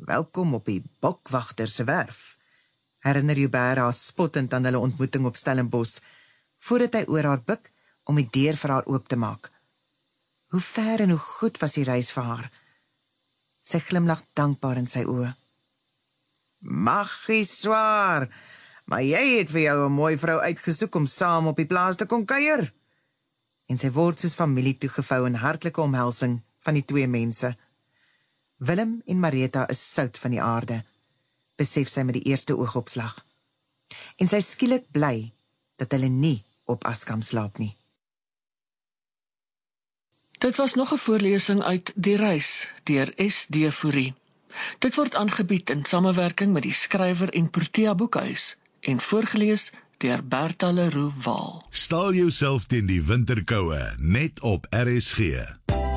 welkom op die bokwagter se werf, herinner Joubert haar spottend aan hulle ontmoeting op Stellenbosch, voordat hy oor haar buig om die deur vir haar oop te maak. Hoe ver en hoe goed was die reis vir haar? Sy glimlag dankbaar in sy oë. Maggie swaar, maar jy het vir jou 'n mooi vrou uitgesoek om saam op die plaas te kon kuier. En sy word soos familie toegevou in hartlike omhelsing van die twee mense. Willem en Marita is sout van die aarde, besef sy met die eerste oogopslag. En sy is skielik bly dat hulle nie op Askam slaap nie. Dit was nog 'n voorlesing uit Die Reis deur S.D. Fourie. Dit word aangebied in samewerking met die Skrywer en Protea Boekhuis en voorgeles deur Bertha Leroux Waal. Staal jouself teen die winterkoue net op RSG.